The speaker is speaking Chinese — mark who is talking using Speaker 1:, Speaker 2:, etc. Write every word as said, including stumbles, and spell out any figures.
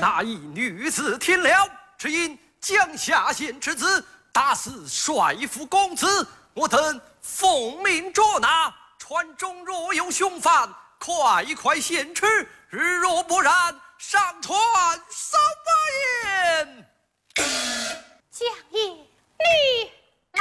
Speaker 1: 那一女子听了，只因江夏县之子打死帅府公子，我等奉命捉拿，船中若有凶犯，快快献齿，日若不然，上船。